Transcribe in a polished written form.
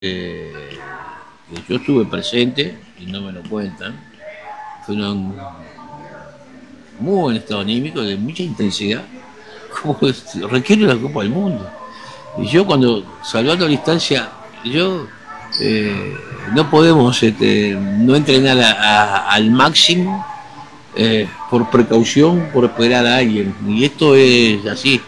eh, que yo estuve presente y no me lo cuentan. Fue un muy buen estado anímico, de mucha intensidad, como requiere la Copa del Mundo. Y yo cuando, salvando la distancia, yo eh, no podemos no entrenar al máximo por precaución, por esperar a alguien. Y esto es así.